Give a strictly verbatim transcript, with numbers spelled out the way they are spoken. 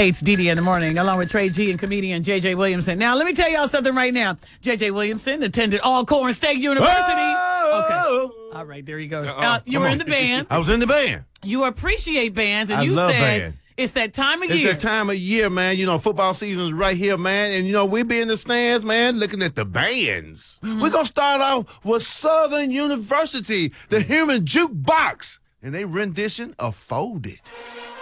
It's D D in the morning, along with Trey G and comedian J J Williamson. Now, let me tell y'all something right now. J J Williamson attended Alcorn State University. Oh! Okay. All right, there he goes. Uh-oh. Uh, you Come were on. in the band. I was in the band. You appreciate bands, and I you love said band. it's that time of It's year. that time of year, man. You know, football season is right here, man. And, you know, we be in the stands, man, looking at the bands. Mm-hmm. We're going to start off with Southern University, the Human Jukebox, and they rendition of Fold It.